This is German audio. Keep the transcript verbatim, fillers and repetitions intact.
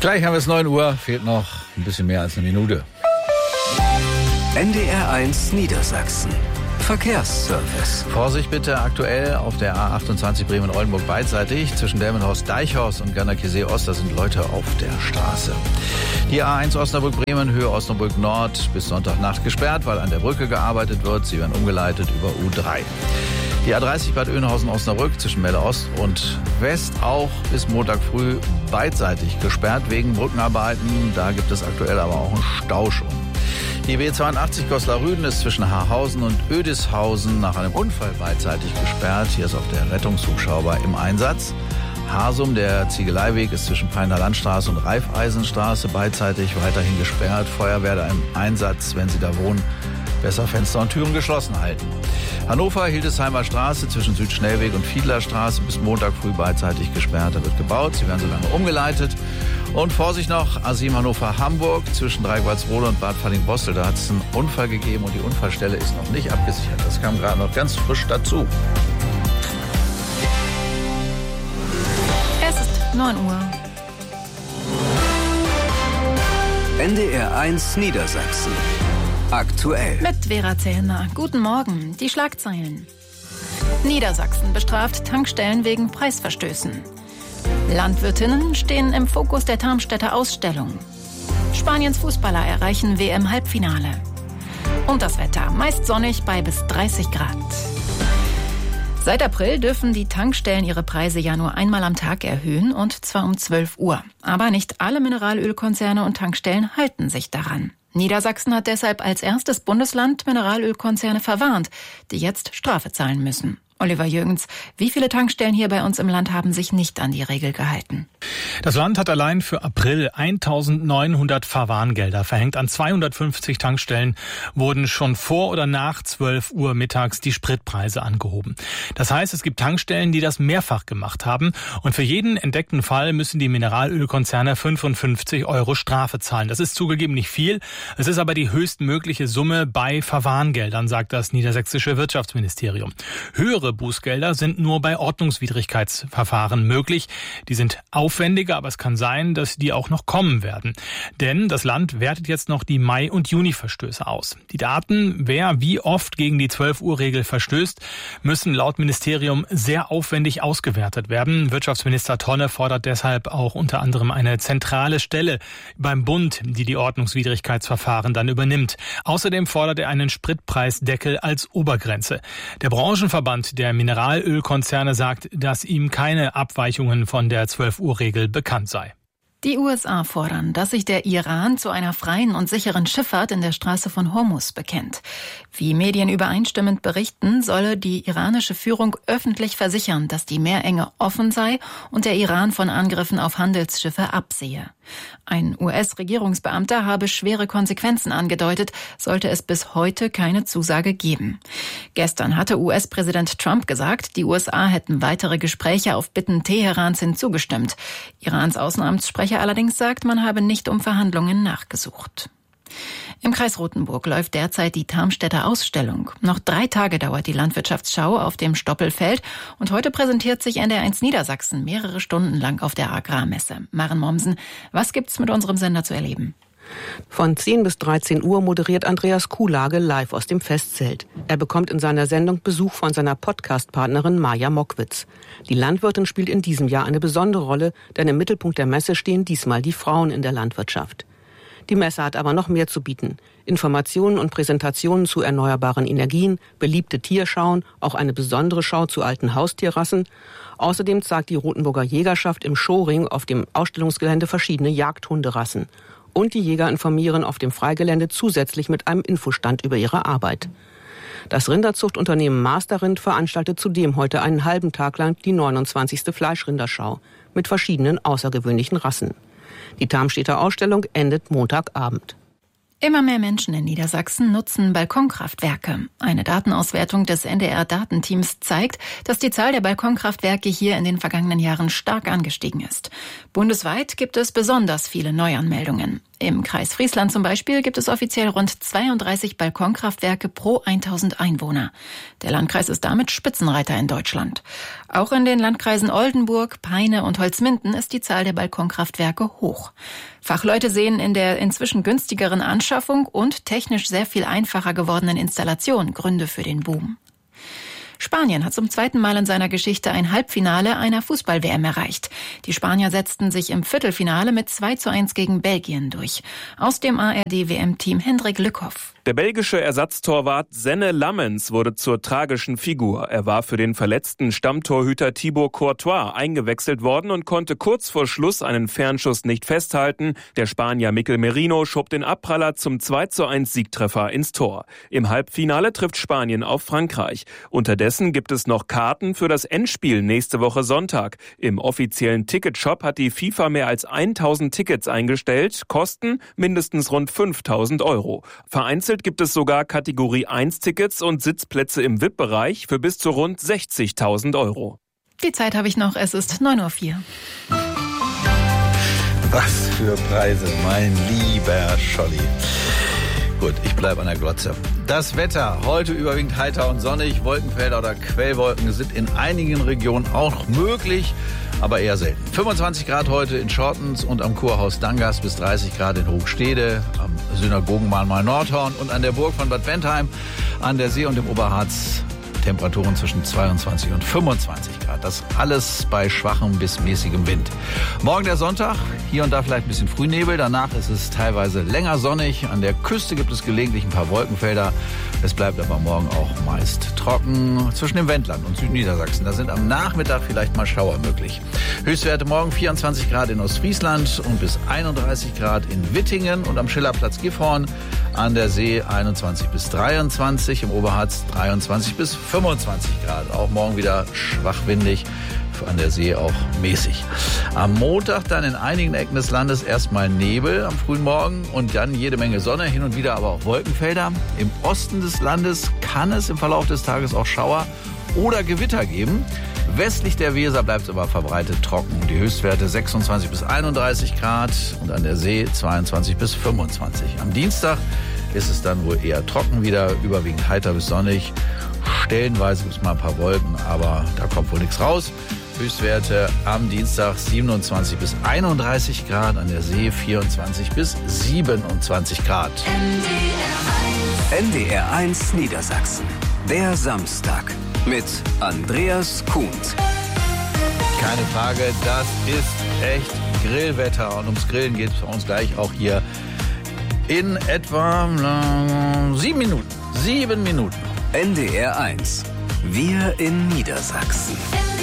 Gleich haben wir es neun Uhr, fehlt noch ein bisschen mehr als eine Minute. N D R eins Niedersachsen. Verkehrsservice. Vorsicht bitte aktuell auf der A achtundzwanzig Bremen-Oldenburg beidseitig zwischen Delmenhorst-Deichhorst und Gernarkesee-Ost. Da sind Leute auf der Straße. Die A eins Osnabrück-Bremen, Höhe Osnabrück-Nord bis Sonntagnacht gesperrt, weil an der Brücke gearbeitet wird. Sie werden umgeleitet über U drei. Die A dreißig Bad Oeynhausen-Osnabrück zwischen Melle Ost und West auch bis Montag früh beidseitig gesperrt wegen Brückenarbeiten. Da gibt es aktuell aber auch einen Stau schon. Die B zweiundachtzig Goslar-Rüden ist zwischen Haarhausen und Oedishausen nach einem Unfall beidseitig gesperrt. Hier ist auch der Rettungshubschrauber im Einsatz. Harsum, der Ziegeleiweg, ist zwischen Peiner Landstraße und Raiffeisenstraße beidseitig weiterhin gesperrt. Feuerwehr da im Einsatz, wenn Sie da wohnen, besser Fenster und Türen geschlossen halten. Hannover, Hildesheimer Straße zwischen Südschnellweg und Fiedlerstraße bis Montag früh beidseitig gesperrt. Da wird gebaut, sie werden so lange umgeleitet. Und Vorsicht noch, A sieben Hannover-Hamburg zwischen Dreigwaldsrode und Bad Falling-Bostel. Da hat es einen Unfall gegeben und die Unfallstelle ist noch nicht abgesichert. Das kam gerade noch ganz frisch dazu. Es ist neun Uhr. N D R eins Niedersachsen. Aktuell. Mit Vera Zellner. Guten Morgen. Die Schlagzeilen. Niedersachsen bestraft Tankstellen wegen Preisverstößen. Landwirtinnen stehen im Fokus der Tarmstädter Ausstellung. Spaniens Fußballer erreichen W M-Halbfinale. Und das Wetter. Meist sonnig bei bis dreißig Grad. Seit April dürfen die Tankstellen ihre Preise ja nur einmal am Tag erhöhen, und zwar um zwölf Uhr. Aber nicht alle Mineralölkonzerne und Tankstellen halten sich daran. Niedersachsen hat deshalb als erstes Bundesland Mineralölkonzerne verwarnt, die jetzt Strafe zahlen müssen. Oliver Jürgens, wie viele Tankstellen hier bei uns im Land haben sich nicht an die Regel gehalten? Das Land hat allein für April eintausendneunhundert Verwarngelder verhängt. An zweihundertfünfzig Tankstellen wurden schon vor oder nach zwölf Uhr mittags die Spritpreise angehoben. Das heißt, es gibt Tankstellen, die das mehrfach gemacht haben. Und für jeden entdeckten Fall müssen die Mineralölkonzerne fünfundfünfzig Euro Strafe zahlen. Das ist zugegeben nicht viel. Es ist aber die höchstmögliche Summe bei Verwarngeldern, sagt das niedersächsische Wirtschaftsministerium. Höhere Bußgelder sind nur bei Ordnungswidrigkeitsverfahren möglich. Die sind aufwendiger, aber es kann sein, dass die auch noch kommen werden. Denn das Land wertet jetzt noch die Mai- und Juni-Verstöße aus. Die Daten, wer wie oft gegen die zwölf Uhr Regel verstößt, müssen laut Ministerium sehr aufwendig ausgewertet werden. Wirtschaftsminister Tonne fordert deshalb auch unter anderem eine zentrale Stelle beim Bund, die die Ordnungswidrigkeitsverfahren dann übernimmt. Außerdem fordert er einen Spritpreisdeckel als Obergrenze. Der Branchenverband der Mineralölkonzerne sagt, dass ihm keine Abweichungen von der zwölf Uhr Regel bekannt sei. Die U S A fordern, dass sich der Iran zu einer freien und sicheren Schifffahrt in der Straße von Hormuz bekennt. Wie Medien übereinstimmend berichten, solle die iranische Führung öffentlich versichern, dass die Meerenge offen sei und der Iran von Angriffen auf Handelsschiffe absehe. Ein U S-Regierungsbeamter habe schwere Konsequenzen angedeutet, sollte es bis heute keine Zusage geben. Gestern hatte U S-Präsident Trump gesagt, die U S A hätten weitere Gespräche auf Bitten Teherans hin zugestimmt. Irans Außenamtssprecher allerdings sagt, man habe nicht um Verhandlungen nachgesucht. Im Kreis Rothenburg läuft derzeit die Tarmstädter Ausstellung. Noch drei Tage dauert die Landwirtschaftsschau auf dem Stoppelfeld und heute präsentiert sich N D R eins Niedersachsen mehrere Stunden lang auf der Agrarmesse. Maren Mommsen, was gibt's mit unserem Sender zu erleben? Von zehn bis dreizehn Uhr moderiert Andreas Kuhlage live aus dem Festzelt. Er bekommt in seiner Sendung Besuch von seiner Podcast-Partnerin Maja Mockwitz. Die Landwirtin spielt in diesem Jahr eine besondere Rolle, denn im Mittelpunkt der Messe stehen diesmal die Frauen in der Landwirtschaft. Die Messe hat aber noch mehr zu bieten. Informationen und Präsentationen zu erneuerbaren Energien, beliebte Tierschauen, auch eine besondere Schau zu alten Haustierrassen. Außerdem zeigt die Rothenburger Jägerschaft im Showring auf dem Ausstellungsgelände verschiedene Jagdhunderassen. Und die Jäger informieren auf dem Freigelände zusätzlich mit einem Infostand über ihre Arbeit. Das Rinderzuchtunternehmen Masterrind veranstaltet zudem heute einen halben Tag lang die neunundzwanzigste Fleischrinderschau mit verschiedenen außergewöhnlichen Rassen. Die Tarmstädter Ausstellung endet Montagabend. Immer mehr Menschen in Niedersachsen nutzen Balkonkraftwerke. Eine Datenauswertung des N D R-Datenteams zeigt, dass die Zahl der Balkonkraftwerke hier in den vergangenen Jahren stark angestiegen ist. Bundesweit gibt es besonders viele Neuanmeldungen. Im Kreis Friesland zum Beispiel gibt es offiziell rund zweiunddreißig Balkonkraftwerke pro tausend Einwohner. Der Landkreis ist damit Spitzenreiter in Deutschland. Auch in den Landkreisen Oldenburg, Peine und Holzminden ist die Zahl der Balkonkraftwerke hoch. Fachleute sehen in der inzwischen günstigeren Anschaffung und technisch sehr viel einfacher gewordenen Installation Gründe für den Boom. Spanien hat zum zweiten Mal in seiner Geschichte ein Halbfinale einer Fußball-W M erreicht. Die Spanier setzten sich im Viertelfinale mit zwei zu eins gegen Belgien durch. Aus dem A R D-W M-Team Hendrik Lückhoff. Der belgische Ersatztorwart Senne Lammens wurde zur tragischen Figur. Er war für den verletzten Stammtorhüter Thibaut Courtois eingewechselt worden und konnte kurz vor Schluss einen Fernschuss nicht festhalten. Der Spanier Mikel Merino schob den Abpraller zum zwei zu eins Siegtreffer ins Tor. Im Halbfinale trifft Spanien auf Frankreich. Unterdessen gibt es noch Karten für das Endspiel nächste Woche Sonntag. Im offiziellen Ticketshop hat die FIFA mehr als tausend Tickets eingestellt, kosten mindestens rund fünftausend Euro. Vereinzelt gibt es sogar Kategorie eins Tickets und Sitzplätze im V I P-Bereich für bis zu rund sechzigtausend Euro. Die Zeit habe ich noch, es ist neun Uhr vier. Was für Preise, mein lieber Scholli. Gut, ich bleibe an der Glotze. Das Wetter, heute überwiegend heiter und sonnig. Wolkenfelder oder Quellwolken sind in einigen Regionen auch noch möglich, aber eher selten. fünfundzwanzig Grad heute in Schortens und am Kurhaus Dangas, bis dreißig Grad in Hochstede, am Synagogenmahnmal Nordhorn und an der Burg von Bad Bentheim, an der See und im Oberharz. Temperaturen zwischen zweiundzwanzig und fünfundzwanzig Grad. Das alles bei schwachem bis mäßigem Wind. Morgen der Sonntag, hier und da vielleicht ein bisschen Frühnebel. Danach ist es teilweise länger sonnig. An der Küste gibt es gelegentlich ein paar Wolkenfelder. Es bleibt aber morgen auch meist trocken zwischen dem Wendland und Südniedersachsen. Da sind am Nachmittag vielleicht mal Schauer möglich. Höchstwerte morgen vierundzwanzig Grad in Ostfriesland und bis einunddreißig Grad in Wittingen und am Schillerplatz Gifhorn. An der See einundzwanzig bis dreiundzwanzig, im Oberharz dreiundzwanzig bis fünfundzwanzig Grad. Auch morgen wieder schwach windig, an der See auch mäßig. Am Montag dann in einigen Ecken des Landes erstmal Nebel am frühen Morgen und dann jede Menge Sonne, hin und wieder aber auch Wolkenfelder. Im Osten des Landes kann es im Verlauf des Tages auch Schauer oder Gewitter geben. Westlich der Weser bleibt es aber verbreitet trocken. Die Höchstwerte sechsundzwanzig bis einunddreißig Grad und an der See zweiundzwanzig bis fünfundzwanzig. Am Dienstag ist es dann wohl eher trocken wieder, überwiegend heiter bis sonnig. Stellenweise gibt es mal ein paar Wolken, aber da kommt wohl nichts raus. Höchstwerte am Dienstag siebenundzwanzig bis einunddreißig Grad, an der See vierundzwanzig bis siebenundzwanzig Grad. N D R eins Niedersachsen. Der Samstag mit Andreas Kuhns. Keine Frage, das ist echt Grillwetter. Und ums Grillen geht es bei uns gleich auch hier in etwa äh, sieben Minuten. Sieben Minuten. N D R eins. Wir in Niedersachsen.